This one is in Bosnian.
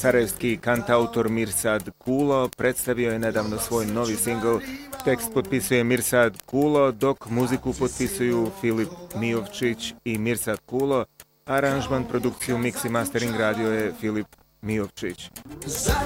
Sarajevski kantautor Mirsad Kulo predstavio je nedavno svoj novi singl. Tekst potpisuje Mirsad Kulo, dok muziku potpisuju Filip Mijovčić i Mirsad Kulo. Aranžman, produkciju, mix i mastering radio je Filip Mijovčić.